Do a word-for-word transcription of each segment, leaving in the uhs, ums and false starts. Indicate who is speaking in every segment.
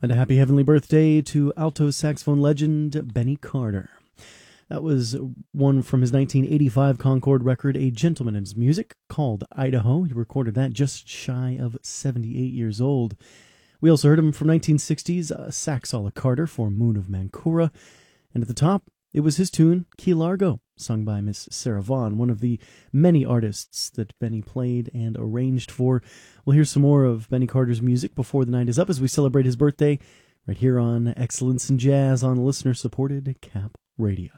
Speaker 1: And a happy heavenly birthday to alto saxophone legend Benny Carter. That was one from his nineteen eighty-five Concord record, A Gentleman in His Music, called Idaho. He recorded that just shy of seventy-eight years old. We also heard him from nineteen sixties, uh, Sax a la Carter for Moon of Mancora. And at the top, it was his tune, Key Largo, sung by Miss Sarah Vaughan, one of the many artists that Benny played and arranged for. We'll hear some more of Benny Carter's music before the night is up as we celebrate his birthday right here on Excellence in Jazz on listener-supported Cap Radio.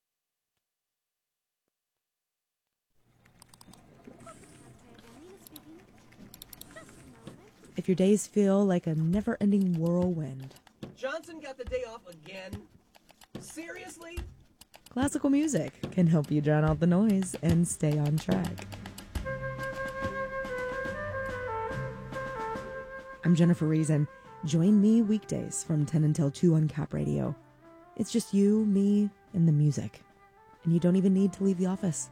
Speaker 2: If your days feel like a never-ending whirlwind.
Speaker 3: Johnson got the day off again? Seriously?
Speaker 2: Classical music can help you drown out the noise and stay on track. I'm Jennifer Reason. Join me weekdays from ten until two on Cap Radio. It's just you, me, and the music. And you don't even need to leave the office.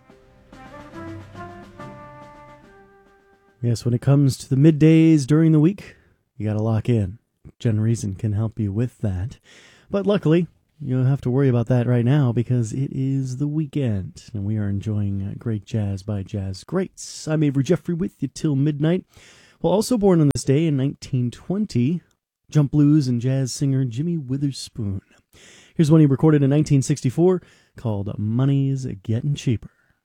Speaker 1: Yes, when it comes to the middays during the week, you got to lock in. Jen Reason can help you with that. But luckily, you don't have to worry about that right now because it is the weekend and we are enjoying great jazz by Jazz Greats. I'm Avery Jeffrey with you till midnight. Well, also born on this day in nineteen twenty, jump blues and jazz singer Jimmy Witherspoon. Here's one he recorded in nineteen sixty-four called Money's Getting Cheaper.